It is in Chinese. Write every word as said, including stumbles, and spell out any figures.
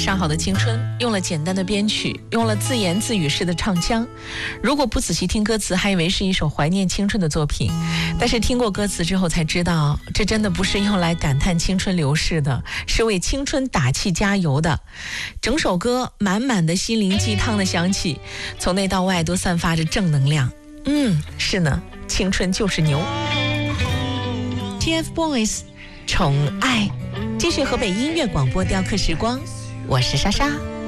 上好的青春，用了简单的编曲，用了自言自语式的唱腔。如果不仔细听歌词，还以为是一首怀念青春的作品，但是听过歌词之后才知道，这真的不是用来感叹青春流逝的，是为青春打气加油的。整首歌满满的心灵鸡汤的香气，从内到外都散发着正能量。嗯，是呢，青春就是牛。T F Boys 宠爱，继续河北音乐广播雕刻时光，我是莎莎。